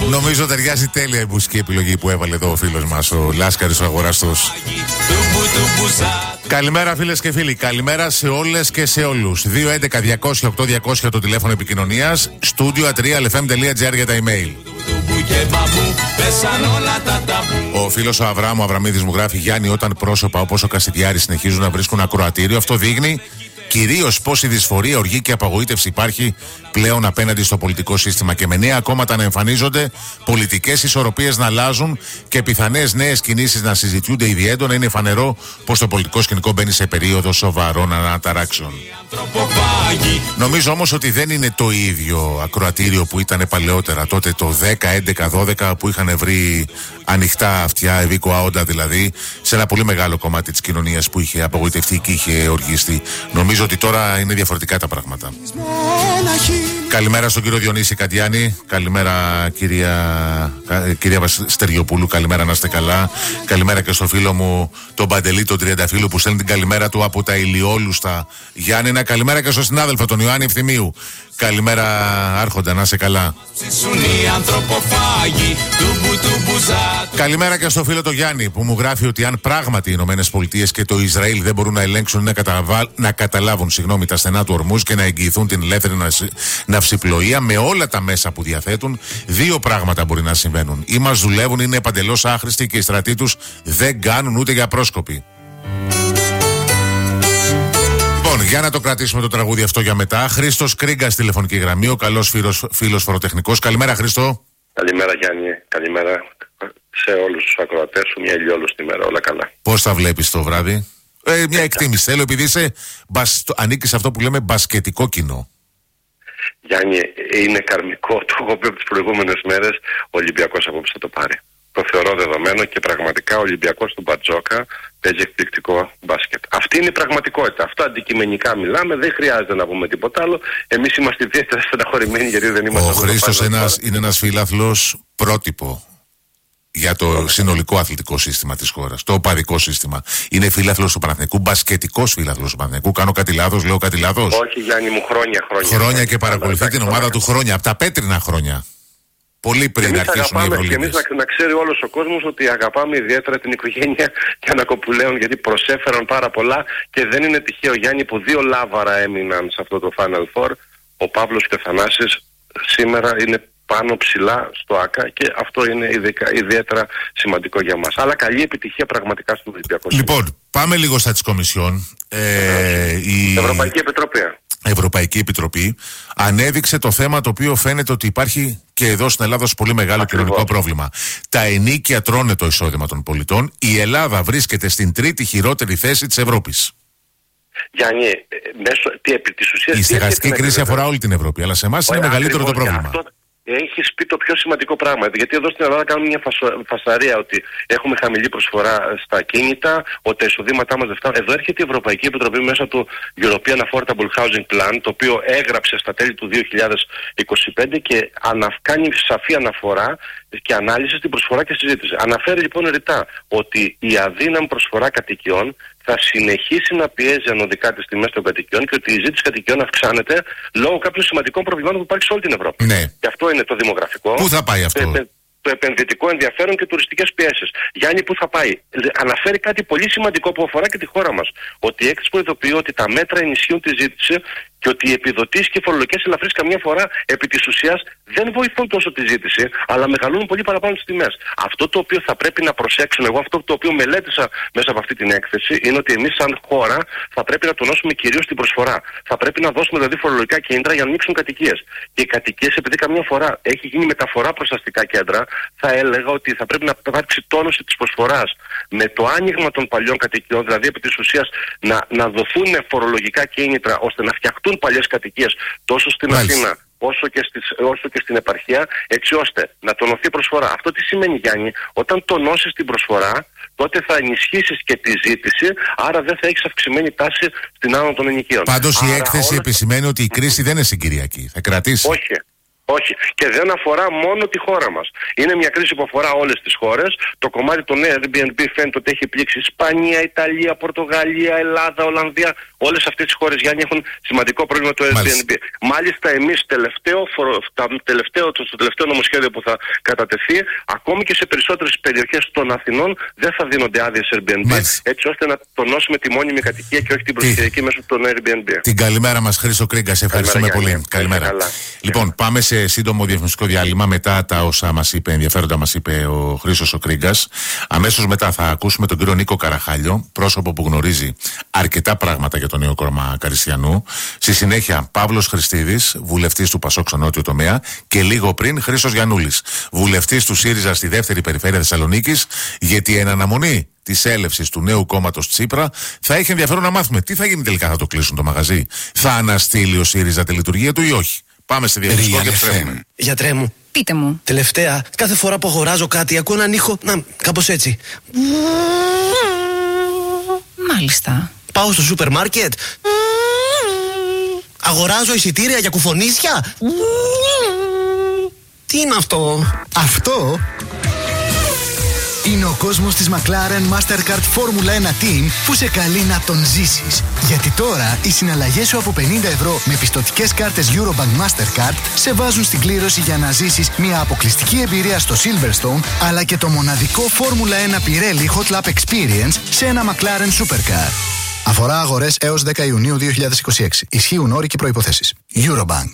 Νομίζω ταιριάζει τέλεια η μουσική επιλογή που έβαλε εδώ ο φίλος μας, ο Λάσκαρης ο Αγοραστός. Καλημέρα φίλες και φίλοι, καλημέρα σε όλες και σε όλους. 211-200-8200 το τηλέφωνο επικοινωνίας, studio@realfm.gr για τα email. Ο φίλος ο Αβράμου Αβραμίδης μου γράφει: Γιάννη, όταν πρόσωπα όπως ο Κασιδιάρης συνεχίζουν να βρίσκουν ακροατήριο, αυτό δείχνει κυρίως πόση δυσφορία, οργή και απογοήτευση υπάρχει πλέον απέναντι στο πολιτικό σύστημα και με νέα κόμματα να εμφανίζονται, πολιτικές ισορροπίες να αλλάζουν και πιθανές νέες κινήσεις να συζητιούνται ήδη έντονα. Είναι φανερό πως το πολιτικό σκηνικό μπαίνει σε περίοδο σοβαρών αναταράξεων. Νομίζω όμως ότι δεν είναι το ίδιο ακροατήριο που ήταν παλαιότερα, τότε το 10, 11, 12, που είχαν βρει ανοιχτά αυτιά, Ευήκο Αόντα δηλαδή, σε ένα πολύ μεγάλο κομμάτι της κοινωνίας που είχε απογοητευτεί και είχε οργιστεί. Νομίζω ότι τώρα είναι διαφορετικά τα πράγματα. Καλημέρα στον κύριο Διονύση Καντιάνη. Καλημέρα κυρία Στεριοπούλου. Καλημέρα, να είστε καλά. Καλημέρα και στο φίλο μου τον Παντελή, τον Τριανταφύλου, που στέλνει την καλημέρα του από τα ηλιόλουστα Γιάννενα. Καλημέρα και στον συνάδελφο τον Ιωάννη Ευθυμίου. Καλημέρα Άρχοντα, να είσαι καλά. Καλημέρα και στο φίλο το Γιάννη που μου γράφει ότι αν πράγματι οι Ηνωμένες Πολιτείες και το Ισραήλ δεν μπορούν να ελέγξουν ή να καταλάβουν τα στενά του Ορμούζ και να εγγυηθούν την ελεύθερη ναυσιπλοεία με όλα τα μέσα που διαθέτουν, δύο πράγματα μπορεί να συμβαίνουν. Ή μας δουλεύουν, είναι παντελώς άχρηστοι και οι στρατοί τους δεν κάνουν ούτε για πρόσκοποι. Για να το κρατήσουμε το τραγούδι αυτό για μετά. Χρήστος Κρίγκα στη τηλεφωνική γραμμή, ο καλός φίλος φοροτεχνικός. Καλημέρα, Χρήστο. Καλημέρα, Γιάννη. Καλημέρα σε όλους τους ακροατές σου. Μια ηλιόλουστη μέρα, όλα καλά. Πώς τα βλέπεις το βράδυ? Μια εκτίμηση θέλω, επειδή ανήκεις σε αυτό που λέμε μπασκετικό κοινό. Γιάννη, είναι καρμικό. Το έχω πει από τις προηγούμενες μέρες. Ο Ολυμπιακός απόψε θα το πάρει. Το θεωρώ δεδομένο και πραγματικά ο Ολυμπιακός του Μπατζόκα παίζει εκπληκτικό μπάσκετ. Αυτή είναι η πραγματικότητα. Αυτό αντικειμενικά μιλάμε, δεν χρειάζεται να πούμε τίποτα άλλο. Εμείς είμαστε ιδιαίτερα στεναχωρημένοι γιατί δεν είμαστε. Ο Χρήστος είναι ένας φίλαθλος πρότυπο για το συνολικό αθλητικό σύστημα της χώρας. Το οπαδικό σύστημα. Είναι φίλαθλος του Παναθηναϊκού, μπασκετικός φίλαθλος του Παναθηναϊκού. Κάνω κάτι λάθος, λέω κάτι λάθος? Όχι, Γιάννη μου, χρόνια. Χρόνια και παρακολουθεί την ομάδα του χρόνια, από τα πέτρινα χρόνια. Πολύ πριν αρχίσουν οι Ευρωλίγκες. Και εμείς να ξέρει όλος ο κόσμος ότι αγαπάμε ιδιαίτερα την οικογένεια Γιαννακοπουλέων, γιατί προσέφεραν πάρα πολλά και δεν είναι τυχαίο, Γιάννη, που δύο λάβαρα έμειναν σε αυτό το Final Four. Ο Παύλος και ο Θανάσης σήμερα είναι πάνω ψηλά στο ΆΚΑ και αυτό είναι ιδιαίτερα σημαντικό για μας. Αλλά καλή επιτυχία πραγματικά στον Ολυμπιακό. Λοιπόν, πάμε λίγο στα της Κομισιόν. Η Ευρωπαϊκή Επιτροπή ανέδειξε το θέμα το οποίο φαίνεται ότι υπάρχει και εδώ στην Ελλάδα πολύ μεγάλο κοινωνικό πρόβλημα. Τα ενοίκια τρώνε το εισόδημα των πολιτών. Η Ελλάδα βρίσκεται στην τρίτη χειρότερη θέση της Ευρώπης. Γιάννη, επί της ουσίας, η στεγαστική κρίση αφορά όλη την Ευρώπη, αλλά σε εμάς είναι μεγαλύτερο το πρόβλημα. Έχεις πει το πιο σημαντικό πράγμα. Γιατί εδώ στην Ελλάδα κάνουμε μια φασαρία ότι έχουμε χαμηλή προσφορά στα κίνητα, ότι τα εισοδήματά μας δεν φτάνουν. Εδώ έρχεται η Ευρωπαϊκή Επιτροπή μέσα του European Affordable Housing Plan, το οποίο έγραψε στα τέλη του 2025 και κάνει σαφή αναφορά και ανάλυση στην προσφορά και στη ζήτηση. Αναφέρει λοιπόν ρητά ότι η αδύναμη προσφορά κατοικιών θα συνεχίσει να πιέζει ανωδικά τις τιμές των κατοικιών και ότι η ζήτηση κατοικιών αυξάνεται λόγω κάποιων σημαντικών προβλημάτων που υπάρχει σε όλη την Ευρώπη. Ναι. Και αυτό είναι το δημογραφικό. Πού θα πάει αυτό? Το επενδυτικό ενδιαφέρον και τουριστικές πιέσεις. Γιάννη, πού θα πάει? Αναφέρει κάτι πολύ σημαντικό που αφορά και τη χώρα μας. Ότι η έκθεση προειδοποιεί ότι τα μέτρα ενισχύουν τη ζήτηση και ότι οι επιδοτήσεις και οι φορολογικές ελαφρύσεις καμιά φορά επί της ουσίας δεν βοηθούν τόσο τη ζήτηση, αλλά μεγαλώνουν πολύ παραπάνω τις τιμές. Αυτό το οποίο θα πρέπει να προσέξουν, εγώ αυτό το οποίο μελέτησα μέσα από αυτή την έκθεση, είναι ότι εμείς σαν χώρα θα πρέπει να τονώσουμε κυρίως την προσφορά. Θα πρέπει να δώσουμε δηλαδή φορολογικά κίνητρα για να ανοίξουν κατοικίες. Και οι κατοικίες, επειδή καμιά φορά έχει γίνει μεταφορά προς αστικά κέντρα, θα έλεγα ότι θα πρέπει να υπάρξει τόνωση της προσφοράς. Με το άνοιγμα των παλιών κατοικιών, δηλαδή επί της ουσίας να δοθούν φορολογικά κίνητρα ώστε να φτιαχτούν παλιές κατοικίες τόσο στην Αθήνα όσο και στην επαρχία, έτσι ώστε να τονωθεί η προσφορά. Αυτό τι σημαίνει, Γιάννη? Όταν τονώσεις την προσφορά, τότε θα ενισχύσεις και τη ζήτηση, άρα δεν θα έχεις αυξημένη τάση στην άνοδο των ενοικίων. Πάντως η έκθεση επισημαίνει ότι η κρίση δεν είναι συγκυριακή. Θα κρατήσει. Όχι. Και δεν αφορά μόνο τη χώρα μας. Είναι μια κρίση που αφορά όλες τις χώρες. Το κομμάτι των Airbnb φαίνεται ότι έχει πλήξει Ισπανία, Ιταλία, Πορτογαλία, Ελλάδα, Ολλανδία. Όλες αυτές τις χώρες, Γιάννη, έχουν σημαντικό πρόβλημα το Airbnb. Μάλιστα εμείς στο τελευταίο νομοσχέδιο που θα κατατεθεί, ακόμη και σε περισσότερες περιοχές των Αθηνών δεν θα δίνονται άδειες Airbnb. Μάλιστα. Έτσι ώστε να τονώσουμε τη μόνιμη κατοικία και όχι την προσφυγική μέσω των Airbnb. Την καλημέρα μας, Χρήστο Κρίγκα. Σε ευχαριστούμε πολύ. Καλημέρα. Λοιπόν, πάμε σε σύντομο διαφημιστικό διάλειμμα μετά τα όσα μας είπε, ενδιαφέροντα μας είπε ο Χρήστος ο Κρίγκας. Αμέσως μετά θα ακούσουμε τον κύριο Νίκο Καραχάλιο, πρόσωπο που γνωρίζει αρκετά πράγματα για το νέο κόμμα Καριστιανού. Στη συνέχεια Παύλος Χριστίδης, βουλευτής του Πασόκ στο νότιο τομέα, και λίγο πριν Χρήστος Γιαννούλης, βουλευτής του ΣΥΡΙΖΑ στη δεύτερη περιφέρεια Θεσσαλονίκης, γιατί εν αναμονή της έλευσης του νέου κόμματος Τσίπρα θα έχει ενδιαφέρον να μάθουμε τι θα γίνει τελικά. Θα το κλείσουν το μαγαζί, θα αναστείλει ο ΣΥΡΙΖΑ τη λειτουργία του ή όχι? Πάμε στη διαφημιστικό και επιστρέφουμε. Γιατρέ μου. Πείτε μου. Τελευταία, κάθε φορά που αγοράζω κάτι ακούω έναν ήχο, κάπως έτσι. Μάλιστα. Πάω στο σούπερ μάρκετ. Αγοράζω εισιτήρια για κουφονίσια. Τι είναι αυτό? Αυτό είναι ο κόσμος της McLaren Mastercard Formula 1 Team που σε καλεί να τον ζήσεις. Γιατί τώρα οι συναλλαγές σου από 50 ευρώ με πιστωτικές κάρτες Eurobank Mastercard σε βάζουν στην κλήρωση για να ζήσεις μια αποκλειστική εμπειρία στο Silverstone, αλλά και το μοναδικό Formula 1 Pirelli Hot Lap Experience σε ένα McLaren Supercar. Αφορά αγορές έως 10 Ιουνίου 2026. Ισχύουν όροι και προϋποθέσεις. Eurobank.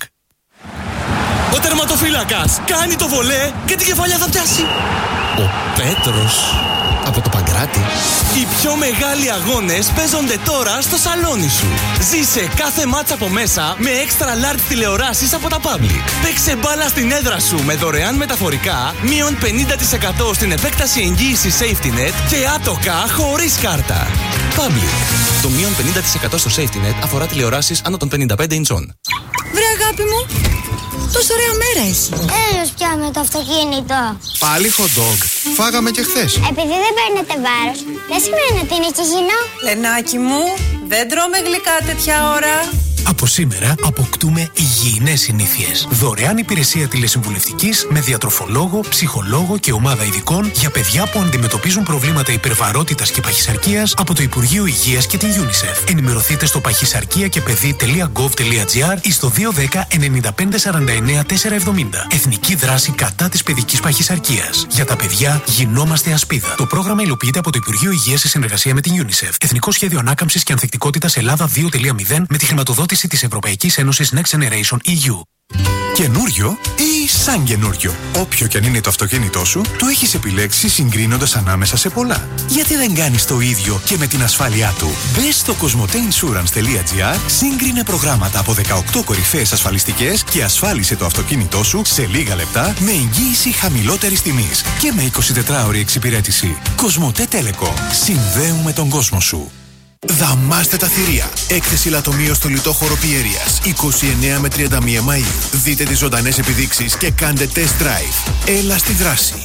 Ο τερματοφύλακας κάνει το βολέ και την κεφαλιά θα πιάσει. Ο Πέτρος Από το Παγκράτη. Οι πιο μεγάλοι αγώνες παίζονται τώρα στο σαλόνι σου. Ζήσε κάθε μάτς από μέσα με extra large τηλεοράσεις από τα Public. Παίξε μπάλα στην έδρα σου με δωρεάν μεταφορικά, μείον 50% στην επέκταση εγγύησης Safety Net και άτοκα χωρίς κάρτα. Public. Το μείον 50% στο Safety Net αφορά τηλεοράσεις άνω των 55 ιντσών. Βρε αγάπη μου, τόσο ωραία μέρα έχει. Έλος πια με το αυτοκίνητο. Πάλι hot dog. Φάγαμε και χθες. Επειδή δεν παίρνετε βάρος, δεν σημαίνει ότι είναι και υγιεινό. Λενάκι μου, δεν τρώμε γλυκά τέτοια ώρα. Από σήμερα αποκτούμε υγιεινές συνήθειες. Δωρεάν υπηρεσία τηλεσυμβουλευτικής με διατροφολόγο, ψυχολόγο και ομάδα ειδικών για παιδιά που αντιμετωπίζουν προβλήματα υπερβαρότητας και παχυσαρκίας από το Υπουργείο Υγείας και την UNICEF. Ενημερωθείτε στο παχυσαρκία-και-παιδί.gov.gr ή στο 210 95 49 470. Εθνική δράση κατά της παιδικής παχυσαρκίας. Για τα παιδιά γινόμαστε ασπίδα. Το πρόγραμμα υλοποιείται από το Υπουργείο Υγείας σε συνεργασία με την UNICEF. Εθνικό Σχέδιο Ανάκαμψης και Ανθεκτικότητας Ελλάδα 2.0 με τη χρηματοδότηση της Ευρωπαϊκής Ένωσης Next Generation EU. Καινούριο ή σαν καινούριο? Όποιο και αν είναι το αυτοκίνητό σου, το έχεις επιλέξει συγκρίνοντας ανάμεσα σε πολλά. Γιατί δεν κάνεις το ίδιο και με την ασφάλειά του? Μπες στο cosmoteinsurance.gr, σύγκρινε προγράμματα από 18 κορυφαίες ασφαλιστικές και ασφάλισε το αυτοκίνητό σου σε λίγα λεπτά με εγγύηση χαμηλότερης τιμής και με 24ωρη εξυπηρέτηση. Κοσμοτέ Telecom. Συνδέουμε τον κόσμο σου. Δαμάστε τα θηρία. Έκθεση λατομείο στο λιτόχωρο Πιέρειας 29 με 31 Μαΐου. Δείτε τις ζωντανές επιδείξεις και κάντε test drive. Έλα στη δράση.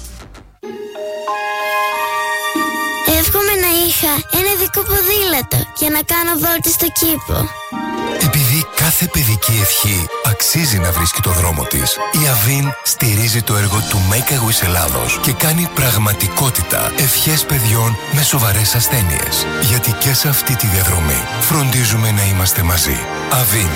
Εύχομαι να είχα ένα δικό ποδήλατο για να κάνω βόλτες στο κήπο. Επειδή κάθε παιδική ευχή αξίζει να βρίσκει το δρόμο της, η Αβίν στηρίζει το έργο του Make a Wish Ελλάδος και κάνει πραγματικότητα ευχές παιδιών με σοβαρές ασθένειες. Γιατί και σε αυτή τη διαδρομή φροντίζουμε να είμαστε μαζί. Αβίν.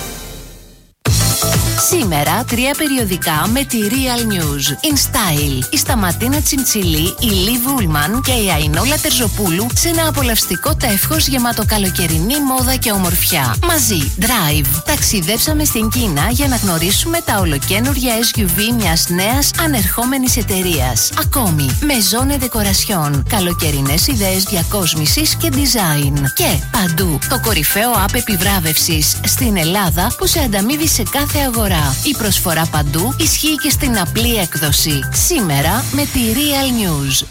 Σήμερα 3 περιοδικά με τη Real News. In Style, η Σταματίνα Τσιμτσιλή, η Λί Βούλμαν και η Αϊνόλα Τερζοπούλου σε ένα απολαυστικό τεύχος γεμάτο καλοκαιρινή μόδα και ομορφιά. Μαζί, Drive. Ταξιδέψαμε στην Κίνα για να γνωρίσουμε τα ολοκαίνουργια SUV μιας νέας ανερχόμενης εταιρείας. Ακόμη, Maison Decoration. Καλοκαιρινές ιδέες διακόσμησης και design. Και παντού, το κορυφαίο app επιβράβευσης στην Ελλάδα που σε ανταμείβει σε κάθε αγορά. Η προσφορά παντού ισχύει και στην απλή έκδοση. Σήμερα με τη Real News.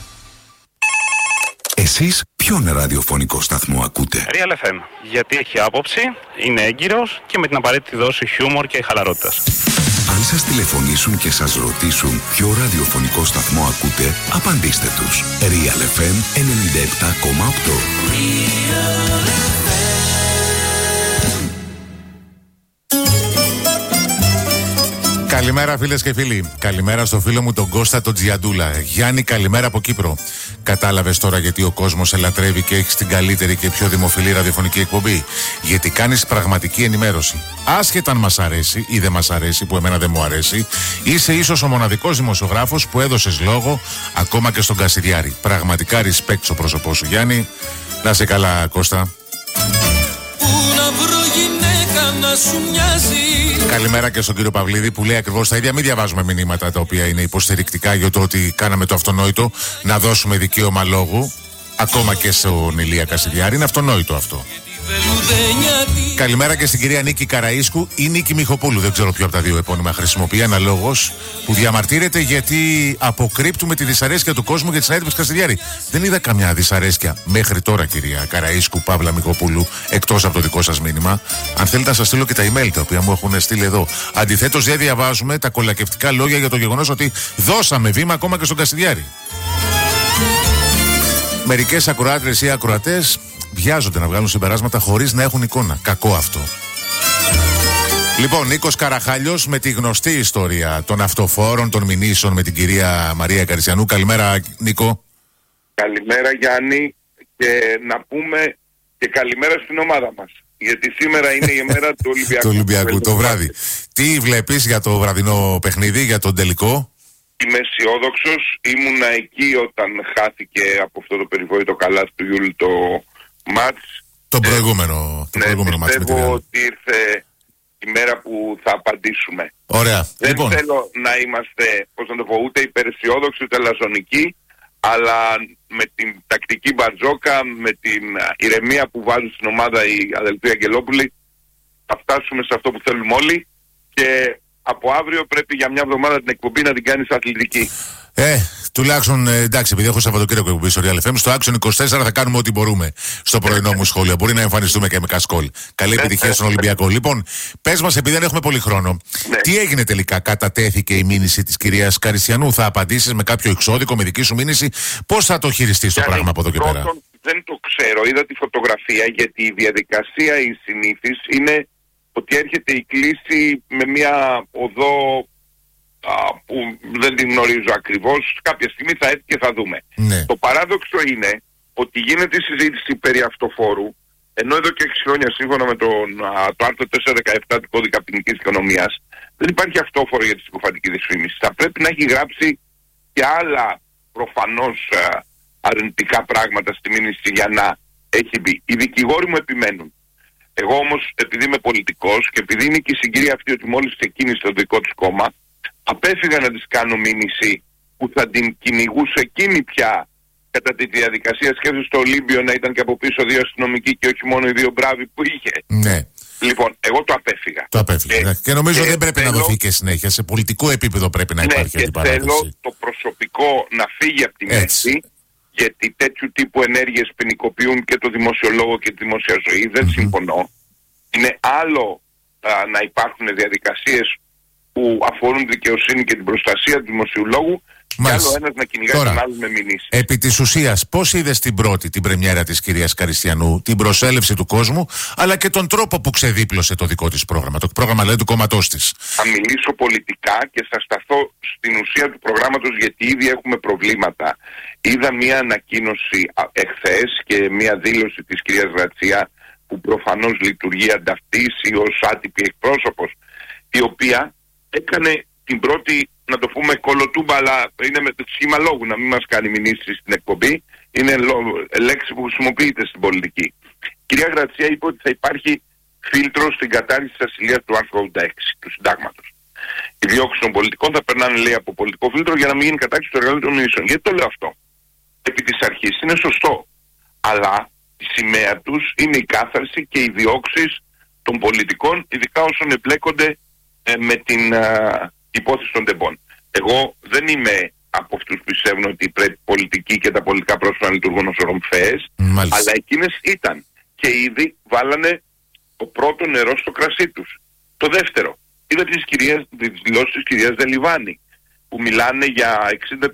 Εσείς ποιον ραδιοφωνικό σταθμό ακούτε? Real FM. Γιατί έχει άποψη, είναι έγκυρος και με την απαραίτητη δόση χιούμορ και χαλαρότητας. Αν σας τηλεφωνήσουν και σας ρωτήσουν ποιο ραδιοφωνικό σταθμό ακούτε, απαντήστε τους. Real FM 97,8. Καλημέρα φίλες και φίλοι. Καλημέρα στο φίλο μου τον Κώστα τον Τζιαντούλα. Γιάννη, καλημέρα από Κύπρο. Κατάλαβες τώρα γιατί ο κόσμος ελατρεύει και έχεις την καλύτερη και πιο δημοφιλή ραδιοφωνική εκπομπή? Γιατί κάνεις πραγματική ενημέρωση. Άσχετα αν μας αρέσει ή δεν μας αρέσει, που εμένα δεν μου αρέσει, είσαι ίσως ο μοναδικός δημοσιογράφος που έδωσες λόγο ακόμα και στον Κασιδιάρη. Πραγματικά respect στο πρόσωπό σου, Γιάννη. Να σε καλά, Κώστα. Καλημέρα και στον κύριο Παυλίδη που λέει ακριβώς τα ίδια. Μην διαβάζουμε μηνύματα τα οποία είναι υποστηρικτικά για το ότι κάναμε το αυτονόητο να δώσουμε δικαίωμα λόγου ακόμα και στον Ηλία Κασιδιάρη. Είναι αυτονόητο αυτό. Καλημέρα και στην κυρία Νίκη Καραΐσκου ή Νίκη Μιχοπούλου, δεν ξέρω ποιο από τα δύο επώνυμα χρησιμοποιεί, αναλόγως, που διαμαρτύρεται γιατί αποκρύπτουμε τη δυσαρέσκεια του κόσμου για τη συνέντευξη Κασιδιάρη. Δεν είδα καμιά δυσαρέσκεια μέχρι τώρα, κυρία Καραΐσκου, Παύλα Μιχοπούλου, εκτός από το δικό σας μήνυμα. Αν θέλετε να σας στείλω και τα email τα οποία μου έχουν στείλει εδώ. Αντιθέτως, δεν διαβάζουμε τα κολακευτικά λόγια για το γεγονός ότι δώσαμε βήμα ακόμα και στον Κασιδιάρη. Μερικές ακροάτριες ή ακροατές βιάζονται να βγάλουν συμπεράσματα χωρίς να έχουν εικόνα. Κακό αυτό. Λοιπόν, Νίκος Καραχάλιος με τη γνωστή ιστορία των αυτοφόρων, των μηνύσεων με την κυρία Μαρία Καριστιανού. Καλημέρα, Νίκο. Καλημέρα, Γιάννη, και να πούμε και καλημέρα στην ομάδα μας. Γιατί σήμερα είναι η μέρα του Ολυμπιακού. Του Ολυμπιακού, το βράδυ. Τι βλέπεις για το βραδινό παιχνίδι, για τον τελικό? Είμαι αισιόδοξος. Ήμουνα εκεί όταν χάθηκε από αυτό το περιβόητο καλάθι του Γιούλ το μάτς. Το προηγούμενο μάτς με τη Πιστεύω ότι ήρθε η μέρα που θα απαντήσουμε. Ωραία. Δεν λοιπόν, θέλω να είμαστε, πώς να το πω, ούτε υπεραισιόδοξοι ούτε λαζονικοί, αλλά με την τακτική μπατζόκα, με την ηρεμία που βάζουν στην ομάδα οι αδελφοί Αγγελόπουλοι, θα φτάσουμε σε αυτό που θέλουμε όλοι. Και από αύριο πρέπει για μια εβδομάδα την εκπομπή να την κάνεις αθλητική. Τουλάχιστον εντάξει, επειδή έχω Σαββατοκύριακο εκπομπή στο Real FM, στο Action 24 θα κάνουμε ό,τι μπορούμε στο πρωινό μου σχόλιο. Μπορεί να εμφανιστούμε και με κασκόλ. Καλή επιτυχία στον Ολυμπιακό. Λοιπόν, πες μας, επειδή δεν έχουμε πολύ χρόνο, τι έγινε τελικά? Κατατέθηκε η μήνυση της κυρίας Καριστιανού? Θα απαντήσεις με κάποιο εξώδικο, με δική σου μήνυση? Πώς θα το χειριστείς το πράγμα από εδώ και πέρα? Δεν το ξέρω. Είδα τη φωτογραφία, γιατί η διαδικασία η συνήθις είναι ότι έρχεται η κλήση με μια οδό που δεν την γνωρίζω ακριβώς. Κάποια στιγμή θα έρθει και θα δούμε. Ναι. Το παράδοξο είναι ότι γίνεται η συζήτηση περί αυτοφόρου, ενώ εδώ και 6 χρόνια σύμφωνα με το άρθρο 417 του Κώδικα Ποινικής Οικονομίας δεν υπάρχει αυτόφορο για τη συκοφαντική δυσφήμιση. Θα πρέπει να έχει γράψει και άλλα προφανώς αρνητικά πράγματα στη μήνυση για να έχει μπει. Οι δικηγόροι μου επιμένουν. Εγώ όμως, επειδή είμαι πολιτικός και επειδή είναι και η συγκυρία αυτή ότι μόλις ξεκίνησε το δικό της κόμμα, απέφυγα να της κάνω μήνυση που θα την κυνηγούσε εκείνη πια κατά τη διαδικασία. Σκέφτομαι στο Ολύμπιο να ήταν και από πίσω 2 αστυνομικοί και όχι μόνο οι 2 μπράβοι που είχε. Ναι. Λοιπόν, εγώ το απέφυγα. Το απέφυγα. Και νομίζω δεν πρέπει να δοθεί και συνέχεια. Σε πολιτικό επίπεδο πρέπει να υπάρχει αντιπαράθεση. Θέλω το προσωπικό να φύγει από τη μέση, γιατί τέτοιου τύπου ενέργειες ποινικοποιούν και το δημοσιολόγο και τη δημόσια ζωή. Δεν συμφωνώ. Είναι άλλο να υπάρχουν διαδικασίες που αφορούν δικαιοσύνη και την προστασία του δημοσίου λόγου, και άλλο ένας να κυνηγάει τον άλλο με μηνύσεις. Επί της ουσίας, πώς είδες την πρεμιέρα της κυρίας Καριστιανού, την προσέλευση του κόσμου, αλλά και τον τρόπο που ξεδίπλωσε το δικό της πρόγραμμα, το πρόγραμμα δηλαδή του κόμματός της? Θα μιλήσω πολιτικά και θα σταθώ στην ουσία του προγράμματος, γιατί ήδη έχουμε προβλήματα. Είδα μια ανακοίνωση εχθές και μια δήλωση της κυρίας Γρατσία, που προφανώς λειτουργεί ανταυτής ή ως άτυπη εκπρόσωπος, η οποία έκανε την πρώτη, να το πούμε, κολοτούμπα, αλλά είναι με το σχήμα λόγου, να μην μας κάνει μηνύσεις στην εκπομπή. Είναι λέξη που χρησιμοποιείται στην πολιτική. Η κυρία Γρατσία είπε ότι θα υπάρχει φίλτρο στην κατάργηση της ασυλίας του άρθρου 86 του συντάγματος. Οι διώξεις των πολιτικών θα περνάνε, λέει, από πολιτικό φίλτρο για να μην γίνει κατάργηση του εργαλείου των μηνύσεων. Γιατί το λέω αυτό? Επί της αρχής είναι σωστό. Αλλά η σημαία τους είναι η κάθαρση και οι διώξεις των πολιτικών, ειδικά όσων εμπλέκονται με την υπόθεση των τεμπών. Εγώ δεν είμαι από αυτούς που πιστεύουν ότι πρέπει οι πολιτικοί και τα πολιτικά πρόσωπα να λειτουργούν ως ορομφαίες, αλλά εκείνες ήταν και ήδη βάλανε το πρώτο νερό στο κρασί τους. Το δεύτερο, είδα τις δηλώσεις της κυρίας Δελιβάνη, που μιλάνε για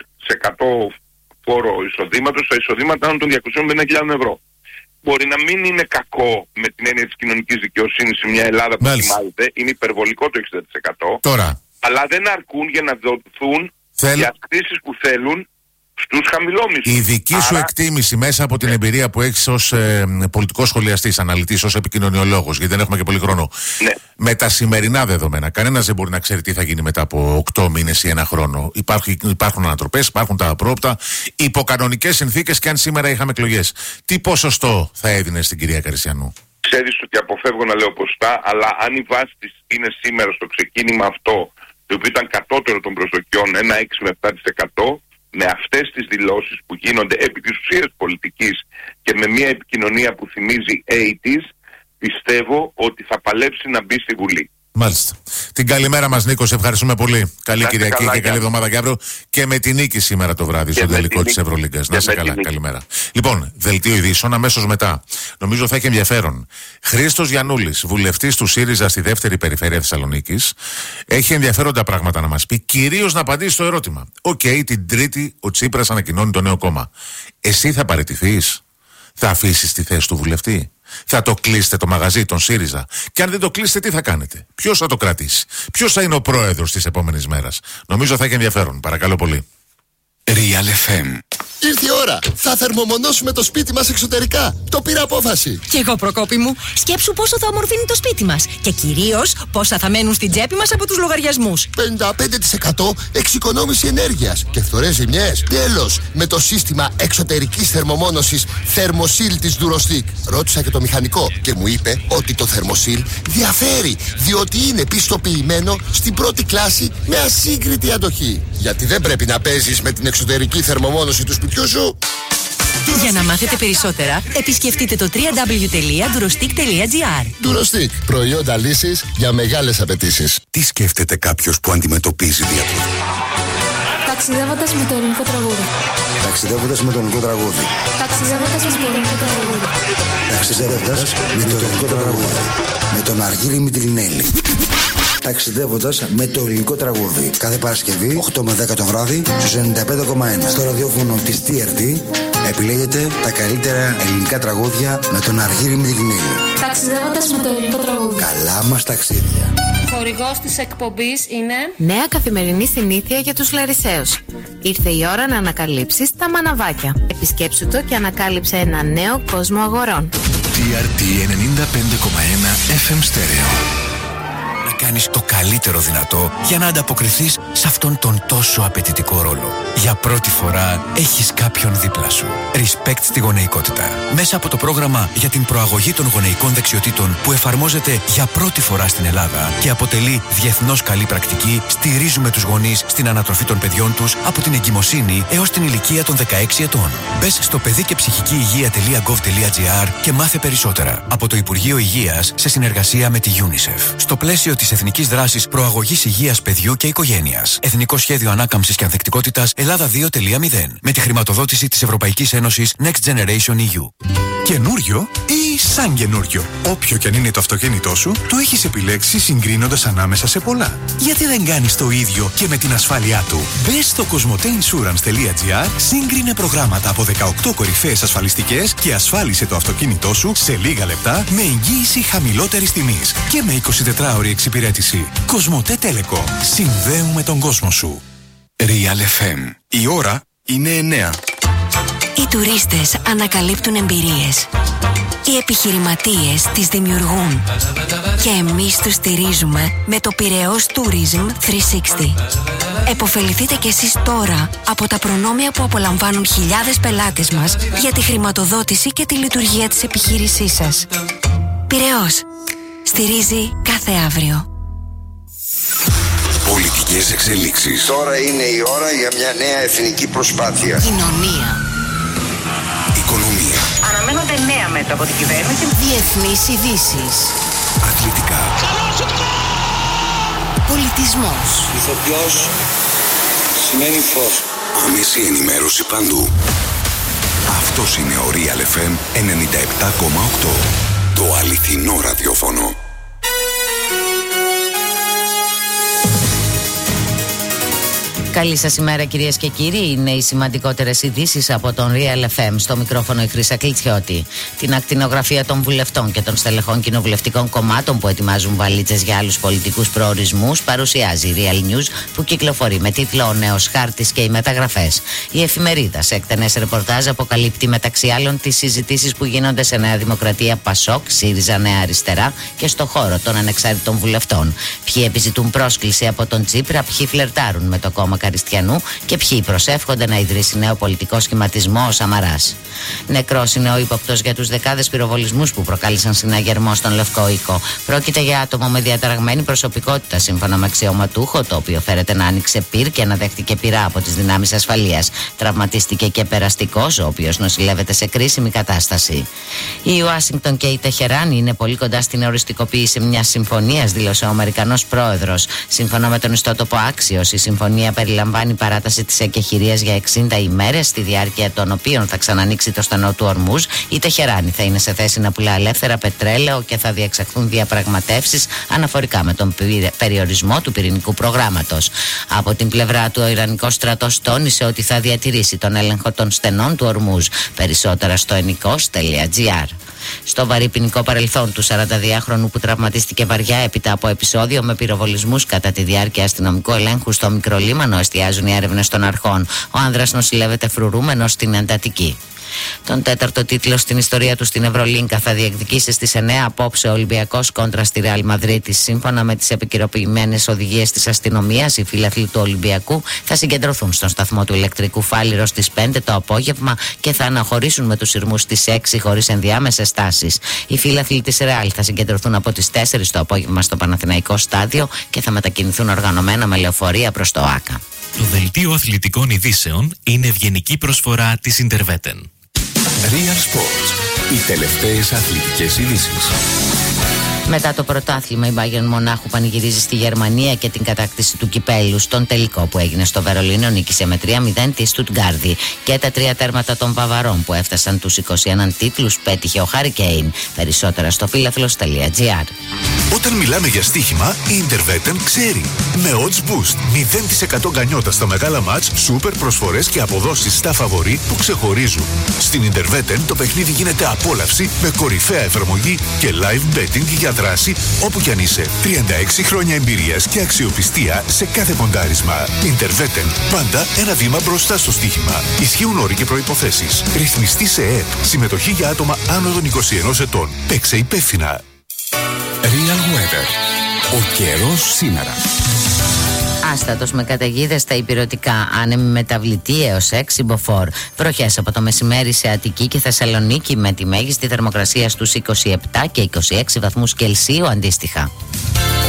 60% φόρο εισοδήματος στα εισοδήματα άνω των 250.000 ευρώ. Μπορεί να μην είναι κακό με την έννοια της κοινωνικής δικαιοσύνης σε μια Ελλάδα που θυμάται, είναι υπερβολικό το 60%. Τώρα. αλλά δεν αρκούν για να δοθούν οι αυξήσεις που θέλουν στους χαμηλόμισθους. Η δική σου εκτίμηση μέσα από την εμπειρία που έχεις ως πολιτικός σχολιαστής, αναλυτής, ως επικοινωνιολόγος, γιατί δεν έχουμε και πολύ χρόνο, με τα σημερινά δεδομένα, κανένας δεν μπορεί να ξέρει τι θα γίνει μετά από 8 μήνες ή 1 χρόνο. Υπάρχουν ανατροπές, υπάρχουν τα απρόοπτα, υπό κανονικές συνθήκες, και αν σήμερα είχαμε εκλογές, τι ποσοστό θα έδινε στην κυρία Καρισιανού? Ξέρεις ότι αποφεύγω να λέω ποσοστά, αλλά αν η βάση της είναι σήμερα στο ξεκίνημα αυτό, το οποίο ήταν κατώτερο των προσδοκιών, ένα 6 με 7%, με αυτές τις δηλώσεις που γίνονται επί της ουσίας πολιτικής και με μια επικοινωνία που θυμίζει 80's, πιστεύω ότι θα παλέψει να μπει στη Βουλή. Μάλιστα. Την καλημέρα μας, Νίκο, σε ευχαριστούμε πολύ. Καλή Κυριακή και καλή εβδομάδα και αύριο, και με την νίκη σήμερα το βράδυ στο τελικό της Ευρωλίγκας. Να είσαι καλά. Καλημέρα. Λοιπόν, δελτίο ειδήσεων αμέσως μετά. Νομίζω θα έχει ενδιαφέρον. Χρήστος Γιαννούλης, βουλευτής του ΣΥΡΙΖΑ στη δεύτερη περιφέρεια Θεσσαλονίκης, έχει ενδιαφέροντα πράγματα να μας πει, κυρίως να απαντήσει στο ερώτημα. Την Τρίτη ο Τσίπρας ανακοινώνει το νέο κόμμα. Εσύ θα παραιτηθείς? Θα αφήσεις τη θέση του βουλευτή? Θα το κλείσετε το μαγαζί, τον ΣΥΡΙΖΑ? Και αν δεν το κλείσετε, τι θα κάνετε? Ποιος θα το κρατήσει? Ποιος θα είναι ο πρόεδρος της επόμενης μέρας? Νομίζω θα έχει ενδιαφέρον. Παρακαλώ πολύ. Real FM. Ήρθε η ώρα. Θα θερμομονώσουμε το σπίτι μας εξωτερικά. Το πήρα απόφαση. Κι εγώ, Προκόπη μου. Σκέψου πόσο θα ομορφύνει το σπίτι μας. Και κυρίως πόσα θα μένουν στην τσέπη μας από τους λογαριασμούς. 55% εξοικονόμηση ενέργειας και φθορές ζημιές. Τέλος, με το σύστημα εξωτερικής θερμομόνωσης Thermosil της Durostic. Ρώτησα και το μηχανικό και μου είπε ότι το Thermosil διαφέρει, διότι είναι πιστοποιημένο στην πρώτη κλάση με ασύγκριτη αντοχή. Γιατί δεν πρέπει να παίζεις με την εξωτερική θερμομόνωση του σπιτιού σου. Για να μάθετε περισσότερα, επισκεφτείτε το www.durostic.gr. Durostic. Προϊόντα λύσης για μεγάλες απαιτήσεις. Τι σκέφτεται κάποιος που αντιμετωπίζει διατροφή? Ταξιδεύοντας με το ελληνικό τραγούδι. Ταξιδεύοντας με το ελληνικό τραγούδι. Ταξιδεύοντας με το ελληνικό τραγούδι. Ταξιδεύοντας με το ελληνικό τραγούδι. Με τον Αργύρη Μητρινέλη. Ταξιδεύοντας με το ελληνικό τραγούδι. Κάθε Παρασκευή 8 με 10 το βράδυ στους 95,1. Στο ραδιόφωνο της TRT επιλέγετε τα καλύτερα ελληνικά τραγούδια με τον Αργύρη Μητρινέλη. Ταξιδεύοντας με το ελληνικό τραγούδι. Καλά μας ταξίδια. Χορηγός της εκπομπής είναι νέα καθημερινή συνήθεια για τους Λαρισαίους. Ήρθε η ώρα να ανακαλύψεις τα μαναβάκια. Επισκέψου το και ανακάλυψε ένα νέο κόσμο αγορών. TRT 95,1 FM Stereo. Κάνεις το καλύτερο δυνατό για να ανταποκριθείς σε αυτόν τον τόσο απαιτητικό ρόλο. Για πρώτη φορά έχεις κάποιον δίπλα σου. Respect στη γονεϊκότητα. Μέσα από το πρόγραμμα για την προαγωγή των γονεϊκών δεξιοτήτων που εφαρμόζεται για πρώτη φορά στην Ελλάδα και αποτελεί διεθνώς καλή πρακτική, στηρίζουμε τους γονείς στην ανατροφή των παιδιών τους από την εγκυμοσύνη έως την ηλικία των 16 ετών. Μπες στο παιδικεψυχικηυγεία.gov.gr και μάθε περισσότερα από το Υπουργείο Υγείας σε συνεργασία με τη UNICEF. Στο πλαίσιο της Εθνικής Δράσης Προαγωγής Υγείας Παιδιού και Οικογένειας. Εθνικό Σχέδιο Ανάκαμψης και Ανθεκτικότητας Ελλάδα 2.0. Με τη χρηματοδότηση της Ευρωπαϊκής Ένωσης Next Generation EU. Καινούριο ή σαν καινούριο? Όποιο κι αν είναι το αυτοκίνητό σου, το έχεις επιλέξει συγκρίνοντας ανάμεσα σε πολλά. Γιατί δεν κάνεις το ίδιο και με την ασφάλειά του? Μπες στο cosmoteinsurance.gr, σύγκρινε προγράμματα από 18 κορυφαίες ασφαλιστικές και ασφάλισε το αυτοκίνητό σου σε λίγα λεπτά με εγγύηση χαμηλότερης τιμής και με 24ωρη εξυπηρέτηση. Κοσμοτέ Telecom. Συνδέουμε τον κόσμο σου. Real FM. Η ώρα είναι 9. Οι τουρίστες ανακαλύπτουν εμπειρίες. Οι επιχειρηματίες τις δημιουργούν. Και εμείς τους στηρίζουμε με το Πειραιώς Tourism 360. Εποφεληθείτε κι εσείς τώρα από τα προνόμια που απολαμβάνουν χιλιάδες πελάτες μας για τη χρηματοδότηση και τη λειτουργία της επιχείρησής σας. Πειραιώς. Στηρίζει κάθε αύριο. Πολιτικές εξελίξεις. Τώρα είναι η ώρα για μια νέα εθνική προσπάθεια. Κοινωνία. Οικονομία. Αναμένονται νέα μέτρα από την κυβέρνηση. Διεθνείς ειδήσεις. Αθλητικά. Πολιτισμός. Ηθοποιός σημαίνει φως. Άμεση ενημέρωση παντού. Αυτός είναι ο Real FM 97,8. Το αληθινό ραδιόφωνο. Καλή σας ημέρα κυρίες και κύριοι. Είναι οι σημαντικότερες ειδήσεις από τον Real FM. Στο μικρόφωνο η Χρύσα Κλιτσιώτη. Την ακτινογραφία των βουλευτών και των στελεχών κοινοβουλευτικών κομμάτων που ετοιμάζουν βαλίτσες για άλλους πολιτικούς προορισμούς παρουσιάζει η Real News, που κυκλοφορεί με τίτλο «Ο νέος χάρτης και οι μεταγραφές». Η εφημερίδα σε εκτενές ρεπορτάζ αποκαλύπτει μεταξύ άλλων τις συζητήσεις που γίνονται σε Νέα Δημοκρατία, Πασόκ, ΣΥΡΙΖΑ, Νέα Αριστερά και στο χώρο των ανεξάρτητων βουλευτών. Ποιοι επιζητούν πρόσκληση από τον Τσίπρα, ποιοι φλερτάρουν με το κόμμα Καριστιανού και ποιοι προσεύχονται να ιδρύσει νέο πολιτικό σχηματισμό ο Σαμαράς. Νεκρός είναι ο ύποπτος για τους δεκάδες πυροβολισμούς που προκάλεσαν συναγερμό στον Λευκό Οίκο. Πρόκειται για άτομο με διαταραγμένη προσωπικότητα, σύμφωνα με αξιωματούχο, το οποίο φέρεται να άνοιξε πυρ και να δέχτηκε πυρά από τις δυνάμεις ασφαλείας. Τραυματίστηκε και περαστικός, ο οποίος νοσηλεύεται σε κρίσιμη κατάσταση. Η Ουάσιγκτον και η Τεχεράνη είναι πολύ κοντά στην οριστικοποίηση μιας συμφωνίας, δήλωσε ο Αμερικανός πρόεδρος. Σύμφωνα με τον ιστότοπο Axios, η συμφωνία περιλαμβάνει παράταση της εκεχηρίας για 60 ημέρες, στη διάρκεια των οποίων θα ξανανοίξει το στενό του Ορμούζ. Η Τεχεράνη θα είναι σε θέση να πουλά ελεύθερα πετρέλαιο και θα διεξαχθούν διαπραγματεύσεις αναφορικά με τον περιορισμό του πυρηνικού προγράμματος. Από την πλευρά του, ο Ιρανικός στρατός τόνισε ότι θα διατηρήσει τον έλεγχο των στενών του Ορμούζ. Περισσότερα στο ενικός.gr. Στο βαρύ ποινικό παρελθόν του 42χρονου που τραυματίστηκε βαριά έπειτα από επεισόδιο με πυροβολισμούς κατά τη διάρκεια αστυνομικού ελέγχου στο Μικρολίμανο εστιάζουν οι έρευνες των αρχών. Ο άνδρας νοσηλεύεται φρουρούμενος στην εντατική. Τον τέταρτο τίτλο στην ιστορία του στην Ευρωλίγκα θα διεκδικήσει στις 9 απόψε ο Ολυμπιακός κόντρα στη Ρεάλ Μαδρίτης. Σύμφωνα με τις επικαιροποιημένες οδηγίες της αστυνομίας, οι φίλαθλοι του Ολυμπιακού θα συγκεντρωθούν στον σταθμό του ηλεκτρικού Φάληρο στις 5 το απόγευμα και θα αναχωρήσουν με τους σειρμούς στις 6 χωρίς ενδιάμεσες στάσεις. Οι φίλαθλοι της Ρεάλ θα συγκεντρωθούν από τις 4 το απόγευμα στο Παναθηναϊκό Στάδιο και θα μετακινηθούν οργανωμένα με λεωφορεία προς το ΆΚΑ. Το δελτίο αθλητικών ειδήσεων είναι ευγενική προσφορά της Interveten. Real Sports. Οι τελευταίες αθλητικές ειδήσεις. Μετά το πρωτάθλημα, η Bayern Μονάχου πανηγυρίζει στη Γερμανία και την κατάκτηση του κυπέλου. Στον τελικό που έγινε στο Βερολίνο, νίκησε με 3-0 τη Στουτγκάρδη. Και τα 3 τέρματα των Βαβαρών που έφτασαν τους 21 τίτλους πέτυχε ο Χάρι Κέιν. Περισσότερα στο φίλαθλος.gr. Όταν μιλάμε για στοίχημα, η Interveten ξέρει. Με odds boost, 0% γκανιότα στα μεγάλα μάτς, σούπερ προσφορές και αποδόσεις στα φαβορί που ξεχωρίζουν. Στην Interveten το παιχνίδι γίνεται απόλαυση με κορυφαία εφαρμογή και live betting για δράση όπου κι αν είσαι. 36 χρόνια εμπειρίας και αξιοπιστία σε κάθε ποντάρισμα. Interveten, πάντα ένα βήμα μπροστά στο στοίχημα. Ισχύουν όροι και προϋποθέσεις. Ρυθμιστή σε ΕΕΠ. Συμμετοχή για άτομα άνω των 21 ετών. Παίξε υπεύθυνα. Real Weather. Ο καιρός σήμερα. Άστατος με καταιγίδες στα υπηρετικά, άνεμη μεταβλητή έως 6 μποφόρ. Βροχές από το μεσημέρι σε Αττική και Θεσσαλονίκη με τη μέγιστη θερμοκρασία στους 27 και 26 βαθμούς Κελσίου αντίστοιχα.